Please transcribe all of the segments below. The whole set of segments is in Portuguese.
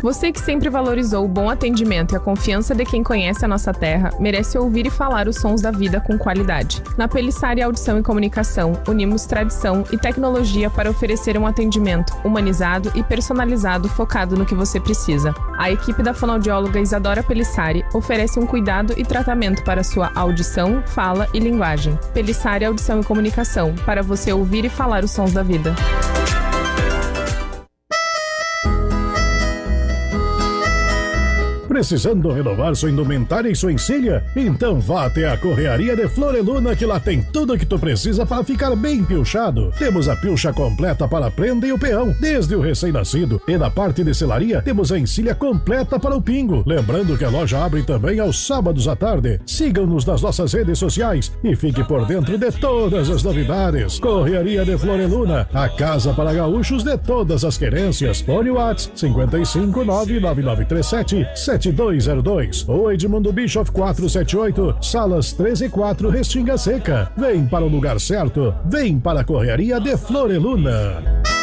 Você que sempre valorizou o bom atendimento e a confiança de quem conhece a nossa terra, merece ouvir e falar os sons da vida com qualidade. Na Pelissari Audição e Comunicação, unimos tradição e tecnologia para oferecer um atendimento humanizado e personalizado focado no que você precisa. A equipe da fonoaudióloga Isadora Pelissari oferece um cuidado e tratamento para sua audição, fala e linguagem. Pelissari Audição e Comunicação, para você ouvir e falar os sons da vida. Precisando renovar sua indumentária e sua encilha? Então vá até a Correaria de Floreluna, que lá tem tudo que tu precisa para ficar bem pilchado. Temos a pilcha completa para a prenda e o peão, desde o recém-nascido. E na parte de selaria, temos a encilha completa para o pingo. Lembrando que a loja abre também aos sábados à tarde. Sigam-nos nas nossas redes sociais e fique por dentro de todas as novidades. Correaria de Floreluna, a casa para gaúchos de todas as querências. Fone WhatsApp 5599937 7202 ou Edmundo Bischoff 478, salas 13 e 4, Restinga Seca. Vem para o lugar certo, vem para a Correaria de Floreluna.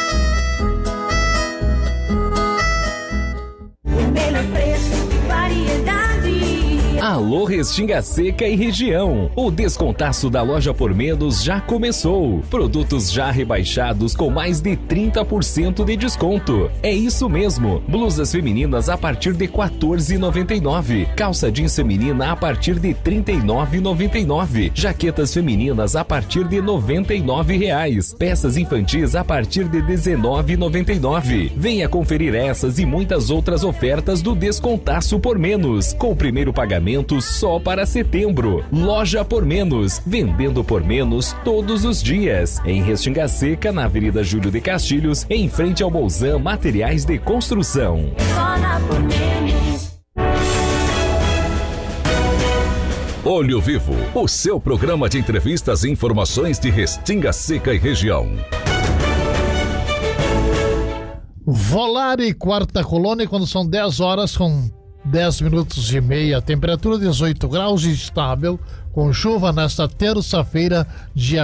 O melhor preço, variedade. Alô Restinga Seca e região. O descontaço da Loja Por Menos já começou. Produtos já rebaixados com mais de 30% de desconto. É isso mesmo. Blusas femininas a partir de R$ 14,99. Calça jeans feminina a partir de R$ 39,99. Jaquetas femininas a partir de R$ 99,00. Peças infantis a partir de R$ 19,99. Venha conferir essas e muitas outras ofertas do descontaço Por Menos, com o primeiro pagamento só para setembro. Loja Por Menos, vendendo por menos todos os dias. Em Restinga Seca, na Avenida Júlio de Castilhos, em frente ao Bolzan Materiais de Construção. Só na Por Menos. Olho Vivo, o seu programa de entrevistas e informações de Restinga Seca e região. Volare, Quarta Colônia, quando são 10 horas com 10 minutos e meia, temperatura 18 graus estável, com chuva nesta terça-feira, dia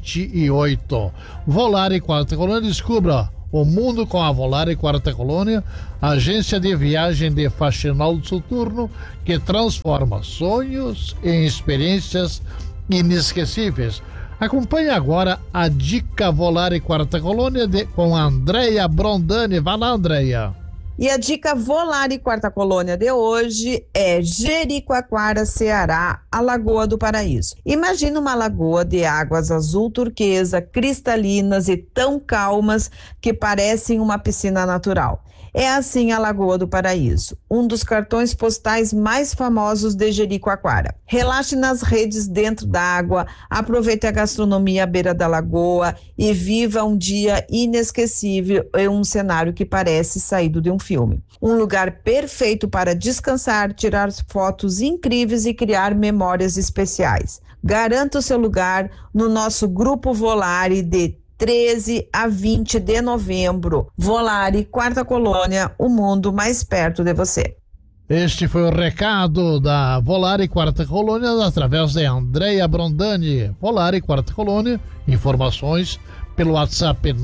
28. Volare Quarta Colônia, descubra o mundo com a Volare Quarta Colônia, agência de viagem de Faxinal do Soturno, que transforma sonhos em experiências inesquecíveis. Acompanhe agora a dica Volare Quarta Colônia com a Andréia Brondani. Vai lá, Andréia. E a dica Volare Quarta Colônia de hoje é Jericoacoara, Ceará, a Lagoa do Paraíso. Imagina uma lagoa de águas azul turquesa, cristalinas e tão calmas que parecem uma piscina natural. É assim a Lagoa do Paraíso, um dos cartões postais mais famosos de Jericoacoara. Relaxe nas redes dentro da água, aproveite a gastronomia à beira da lagoa e viva um dia inesquecível em um cenário que parece saído de um filme. Um lugar perfeito para descansar, tirar fotos incríveis e criar memórias especiais. Garanta o seu lugar no nosso Grupo Volare de 13 a 20 de novembro. Volare, Quarta Colônia, o mundo mais perto de você. Este foi o recado da Volare Quarta Colônia através de Andréia Brondani. Volare Quarta Colônia, informações pelo WhatsApp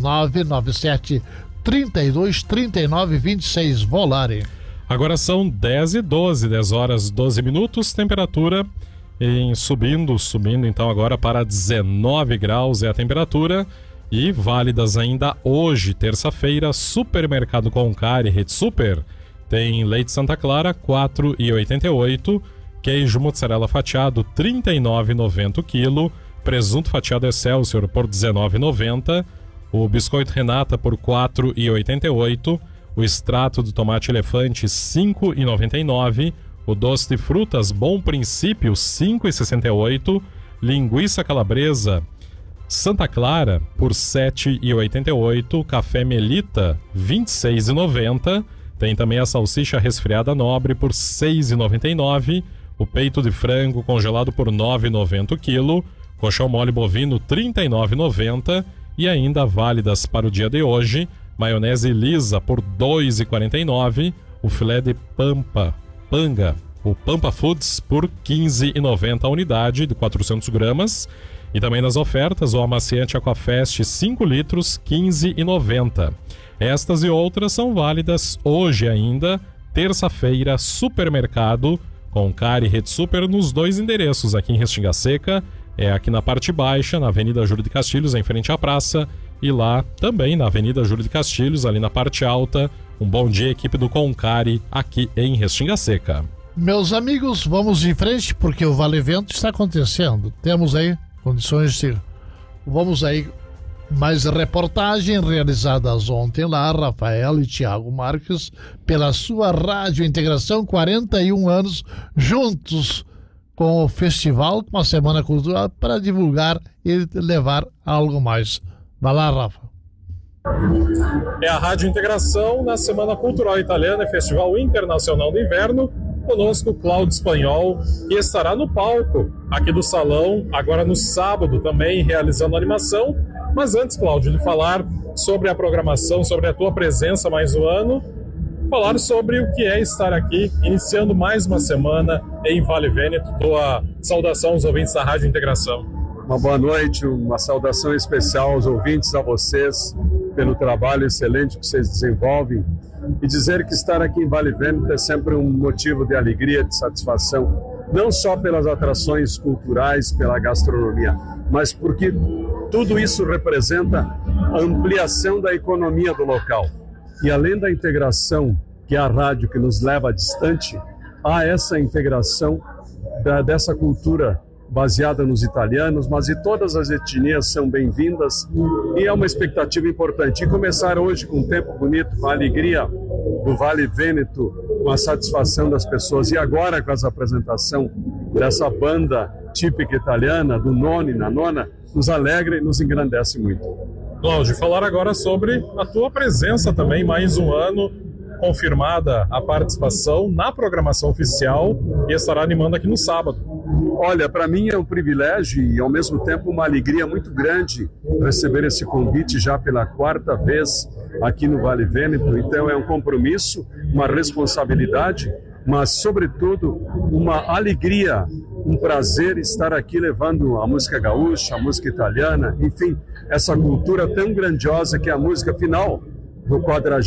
997 32 39 26 Volare. Agora são 10h12, 10 horas 12 minutos, temperatura subindo então agora para 19 graus é a temperatura. E válidas ainda hoje, terça-feira, Supermercado Concar e Rede Super. Tem leite Santa Clara, R$ 4,88. Queijo mozzarella fatiado, R$ 39,90 o quilo. Presunto fatiado Excelsior por R$ 19,90. O biscoito Renata por R$ 4,88. O extrato do tomate elefante, R$ 5,99. O doce de frutas Bom Princípio, R$ 5,68. Linguiça calabresa Santa Clara por R$ 7,88, café Melita R$ 26,90, tem também a salsicha resfriada nobre por R$ 6,99, o peito de frango congelado por R$ 9,90 o quilo, colchão mole bovino R$ 39,90 e ainda válidas para o dia de hoje, maionese lisa por R$ 2,49, o filé de panga, o Pampa Foods por R$ 15,90 a unidade de 400 gramas. E também nas ofertas, o amaciante Aquafest 5 litros, R$ 15,90. Estas e outras são válidas hoje ainda, terça-feira, Supermercado Concari Rede Super nos 2 endereços, aqui em Restinga Seca, aqui na parte baixa, na Avenida Júlio de Castilhos, em frente à praça, e lá também na Avenida Júlio de Castilhos, ali na parte alta. Um bom dia, equipe do Concari, aqui em Restinga Seca. Meus amigos, vamos em frente porque o Vale Vento está acontecendo. Temos aí condições de... Vamos aí, mais reportagem realizadas ontem lá, Rafael e Thiago Marques, pela sua Rádio Integração, 41 anos juntos com o festival, com a Semana Cultural, para divulgar e levar algo mais. Vai lá, Rafa. É a Rádio Integração na Semana Cultural Italiana e Festival Internacional do Inverno. Conosco Cláudio Espanhol, que estará no palco aqui do salão, agora no sábado também, realizando animação. Mas antes, Cláudio, de falar sobre a programação, sobre a tua presença mais um ano, falar sobre o que é estar aqui, iniciando mais uma semana em Vale Vêneto. Tua saudação aos ouvintes da Rádio Integração. Uma boa noite, uma saudação especial aos ouvintes, a vocês, pelo trabalho excelente que vocês desenvolvem. E dizer que estar aqui em Vale Vêneto é sempre um motivo de alegria, de satisfação, não só pelas atrações culturais, pela gastronomia, mas porque tudo isso representa a ampliação da economia do local. E além da integração, que é a rádio que nos leva distante, há essa integração dessa cultura baseada nos italianos, mas e todas as etnias são bem-vindas e é uma expectativa importante. E começar hoje com um tempo bonito, com a alegria do Vale Vêneto, com a satisfação das pessoas, e agora com essa apresentação dessa banda típica italiana, do Noni na Nona, nos alegra e nos engrandece muito. Cláudio, falar agora sobre a tua presença também, mais um ano, confirmada a participação na programação oficial, e estará animando aqui no sábado. Olha, para mim é um privilégio e ao mesmo tempo uma alegria muito grande receber esse convite já pela 4ª vez aqui no Vale Vêneto. Então é um compromisso, uma responsabilidade, mas sobretudo uma alegria, um prazer estar aqui levando a música gaúcha, a música italiana, enfim, essa cultura tão grandiosa que é a música final do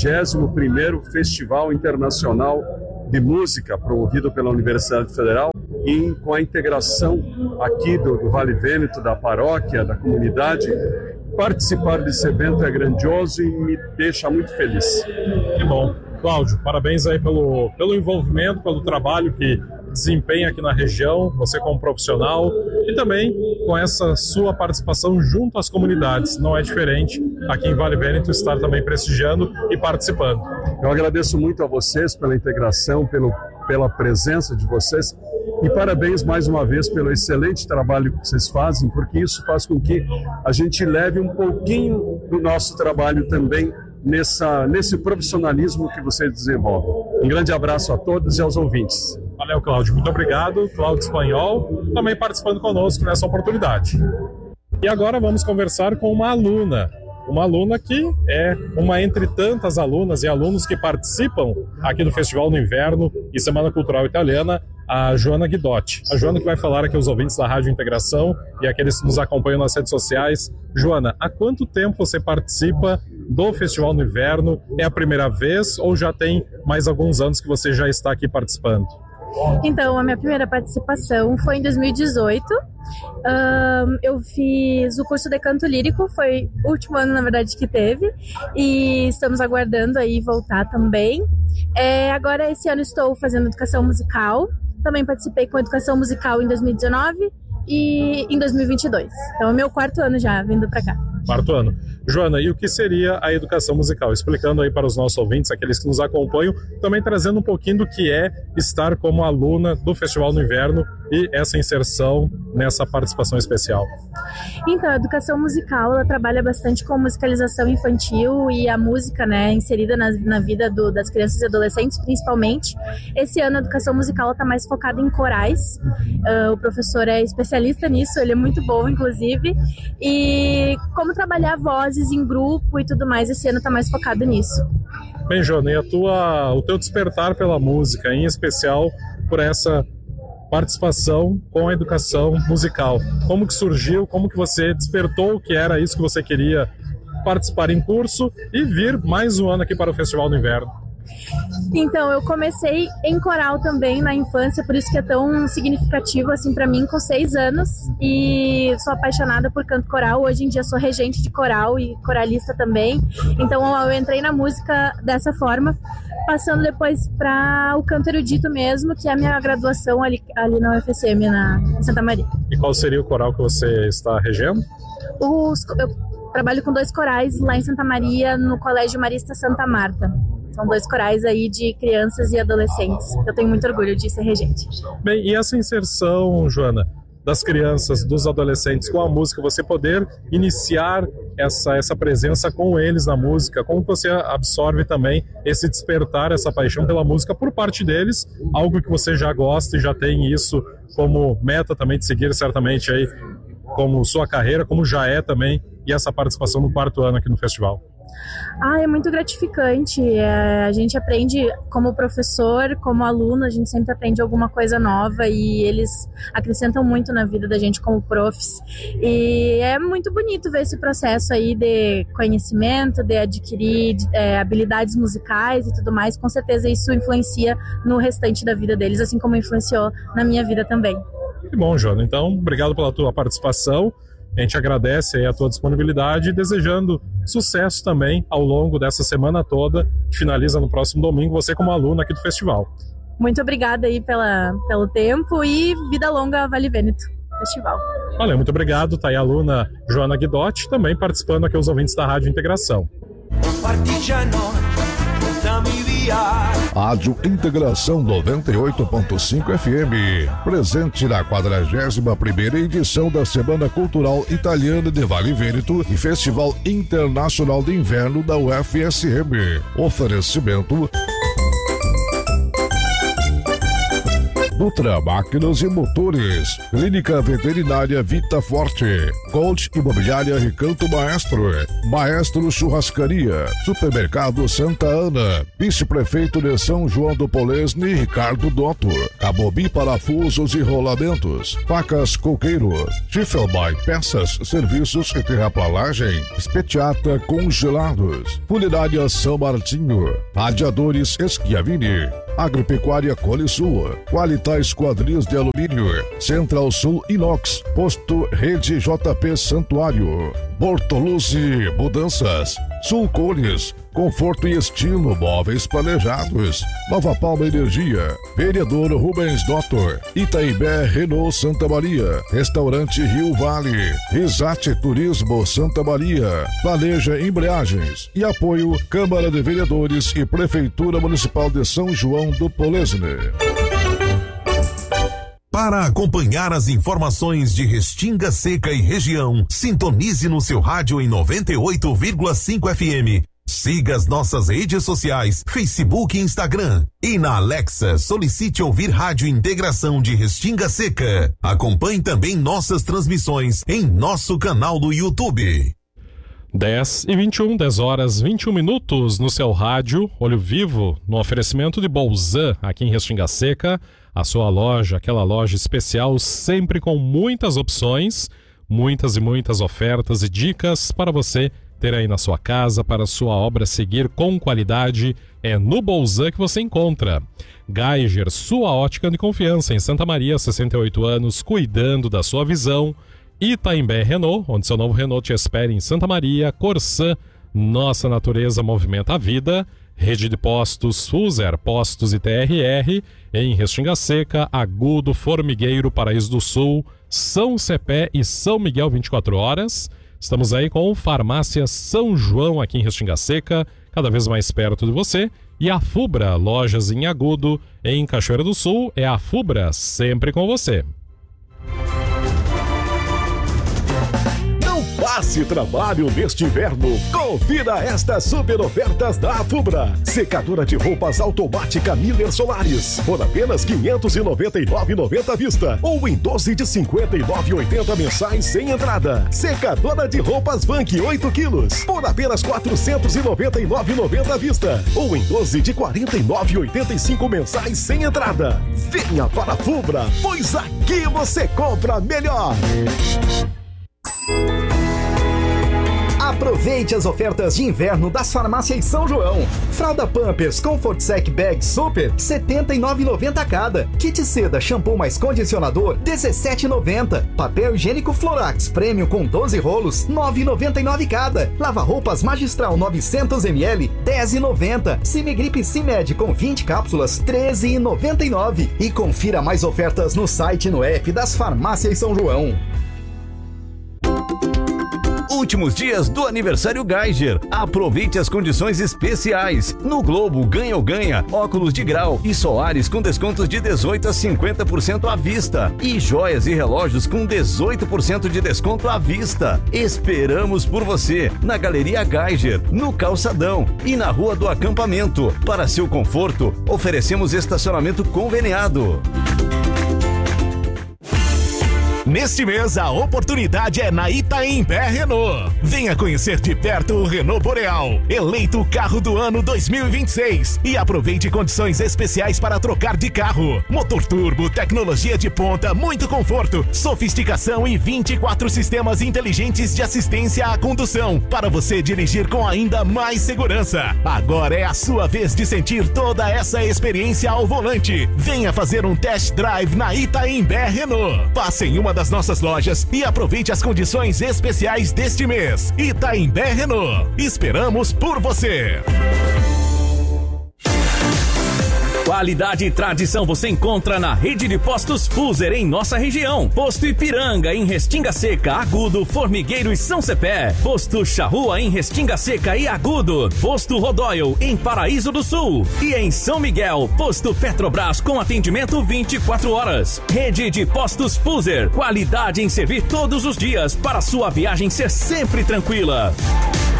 41º Festival Internacional de Música, promovido pela Universidade Federal, e com a integração aqui do Vale Vêneto, da paróquia, da comunidade. Participar desse evento é grandioso e me deixa muito feliz. Que bom. Cláudio, parabéns aí pelo envolvimento, pelo trabalho que desempenha aqui na região, você como profissional, e também com essa sua participação junto às comunidades. Não é diferente aqui em Vale Vêneto estar também prestigiando e participando. Eu agradeço muito a vocês pela integração, pela presença de vocês, e parabéns mais uma vez pelo excelente trabalho que vocês fazem, porque isso faz com que a gente leve um pouquinho do nosso trabalho também nesse profissionalismo que vocês desenvolvem. Um grande abraço a todos e aos ouvintes. Valeu, Cláudio. Muito obrigado. Cláudio Espanhol, também participando conosco nessa oportunidade. E agora vamos conversar com uma aluna que é uma entre tantas alunas e alunos que participam aqui do Festival no Inverno e Semana Cultural Italiana, a Joana Guidotti. A Joana que vai falar aqui aos ouvintes da Rádio Integração e aqueles que nos acompanham nas redes sociais. Joana, há quanto tempo você participa do Festival no Inverno? É a primeira vez ou já tem mais alguns anos que você já está aqui participando? Então, a minha primeira participação foi em 2018. Eu fiz o curso de canto lírico, foi o último ano, na verdade, que teve, e estamos aguardando aí voltar também. Agora, esse ano, estou fazendo educação musical. Também participei com educação musical em 2019 e em 2022. Então, é o meu 4º ano já vindo para cá. 4º ano. Joana, e o que seria a educação musical? Explicando aí para os nossos ouvintes, aqueles que nos acompanham, também trazendo um pouquinho do que é estar como aluna do Festival no Inverno e essa inserção nessa participação especial. Então, a educação musical, ela trabalha bastante com musicalização infantil e a música, né, inserida na vida das crianças e adolescentes, principalmente. Esse ano, a educação musical está mais focada em corais. O professor é especialista nisso, ele é muito bom, inclusive. E como trabalhar vozes em grupo e tudo mais, esse ano está mais focado nisso. Bem, Joana, e o teu despertar pela música, em especial por essa participação com a educação musical. Como que surgiu? Como que você despertou que era isso que você queria participar em curso e vir mais um ano aqui para o Festival do Inverno? Então, eu comecei em coral também na infância, por isso que é tão significativo assim para mim, com 6 anos, e sou apaixonada por canto coral. Hoje em dia sou regente de coral e coralista também, então eu entrei na música dessa forma, passando depois para o canto erudito mesmo, que é a minha graduação ali na UFSM, em Santa Maria. E qual seria o coral que você está regendo? Eu trabalho com 2 corais lá em Santa Maria, no Colégio Marista Santa Marta. São 2 corais aí de crianças e adolescentes. Eu tenho muito orgulho de ser regente. Bem, e essa inserção, Joana, das crianças, dos adolescentes com a música, você poder iniciar essa presença com eles na música, como você absorve também esse despertar, essa paixão pela música por parte deles, algo que você já gosta e já tem isso como meta também de seguir certamente aí como sua carreira, como já é também, e essa participação no 4º ano aqui no festival? É muito gratificante. A gente aprende como professor, como aluno, a gente sempre aprende alguma coisa nova e eles acrescentam muito na vida da gente como profs. E é muito bonito ver esse processo aí de conhecimento, de adquirir habilidades musicais e tudo mais. Com certeza isso influencia no restante da vida deles, assim como influenciou na minha vida também. Que bom, Joana. Então, obrigado pela tua participação. A gente agradece aí a tua disponibilidade e desejando sucesso também ao longo dessa semana toda, que finaliza no próximo domingo, você como aluna aqui do festival. Muito obrigada aí pelo tempo e vida longa Vale Vêneto Festival. Valeu, muito obrigado. Tá aí a aluna Joana Guidotti, também participando aqui os ouvintes da Rádio Integração. Rádio Integração 98.5 FM, presente na 41ª edição da Semana Cultural Italiana de Vale Vêneto e Festival Internacional de Inverno da UFSM. Oferecimento Dutra Máquinas e Motores, Clínica Veterinária Vita Forte, Coach Imobiliária Recanto Maestro, Maestro Churrascaria, Supermercado Santa Ana, Vice-Prefeito de São João do Polesne Ricardo Dotto, Cabobi Parafusos e Rolamentos, Facas Coqueiro, Schiffelbein Peças, Serviços e Terraplanagem, Espetiata Congelados, Funerária São Martinho, Radiadores Schiavini, Agropecuária Colisul, Qualitais Quadris de Alumínio, Central Sul Inox, Posto Rede JP Santuário, Bortoluzzi Mudanças, Sul Cores, conforto e estilo, móveis planejados, Nova Palma Energia, Vereador Rubens Dottor, Itaimbé Renault Santa Maria, Restaurante Rio Vale, Risate Turismo Santa Maria, Planeja Embreagens e apoio Câmara de Vereadores e Prefeitura Municipal de São João do Polesne. Para acompanhar as informações de Restinga Seca e região, sintonize no seu rádio em 98,5 FM. Siga as nossas redes sociais, Facebook e Instagram. E na Alexa, solicite ouvir Rádio Integração de Restinga Seca. Acompanhe também nossas transmissões em nosso canal do YouTube. 10h21, 10h21 no seu rádio, Olho Vivo, no oferecimento de Bolzan, aqui em Restinga Seca, a sua loja, aquela loja especial, sempre com muitas opções, muitas e muitas ofertas e dicas para você ter aí na sua casa, para a sua obra seguir com qualidade. É no Bolzan que você encontra. Geiger, sua ótica de confiança, em Santa Maria, 68 anos, cuidando da sua visão. Itaimbé Renault, onde seu novo Renault te espera em Santa Maria. Corsan, nossa natureza movimenta a vida. Rede de postos, Fuser, Postos e TRR, em Restinga Seca, Agudo, Formigueiro, Paraíso do Sul, São Cepé e São Miguel 24 horas. Estamos aí com Farmácia São João aqui em Restinga Seca, cada vez mais perto de você. E a Fubra, lojas em Agudo, em Cachoeira do Sul, é a Fubra, sempre com você. Passe trabalho neste inverno. Confira estas super ofertas da Fubra. Secadora de roupas automática Miller Solaris por apenas R$ 599,90 à vista ou em 12 de R$ 59,80 mensais sem entrada. Secadora de roupas Vank 8 quilos por apenas R$ 499,90 à vista ou em 12 de R$ 49,85 mensais sem entrada. Venha para a Fubra, pois aqui você compra melhor. Aproveite as ofertas de inverno das farmácias São João. Fralda Pampers Comfort Sec Bag Super, R$ 79,90 cada. Kit seda shampoo mais condicionador, R$ 17,90. Papel higiênico Florax Premium com 12 rolos, R$ 9,99 cada. Lava-roupas Magistral 900 ml, R$ 10,90. Cimigrip Cimed com 20 cápsulas, R$ 13,99. E confira mais ofertas no site e no app das farmácias São João. Últimos dias do aniversário Geiger. Aproveite as condições especiais. No Globo, ganha ou ganha. Óculos de grau e Soares com descontos de 18% a 50% à vista. E joias e relógios com 18% de desconto à vista. Esperamos por você na Galeria Geiger, no Calçadão e na Rua do Acampamento. Para seu conforto, oferecemos estacionamento conveniado. Neste mês, a oportunidade é na Itaimbé Renault. Venha conhecer de perto o Renault Boreal, eleito o carro do ano 2026. E aproveite condições especiais para trocar de carro. Motor turbo, tecnologia de ponta, muito conforto, sofisticação e 24 sistemas inteligentes de assistência à condução, para você dirigir com ainda mais segurança. Agora é a sua vez de sentir toda essa experiência ao volante. Venha fazer um test drive na Itaimbé Renault. Passe em uma das nossas lojas e aproveite as condições especiais deste mês. Itaimbé Renault. Esperamos por você. Qualidade e tradição você encontra na rede de postos Fuser em nossa região. Posto Ipiranga em Restinga Seca, Agudo, Formigueiro e São Cepé. Posto Charrua em Restinga Seca e Agudo. Posto Rodóio em Paraíso do Sul. E em São Miguel, Posto Petrobras com atendimento 24 horas. Rede de postos Fuser. Qualidade em servir todos os dias para sua viagem ser sempre tranquila.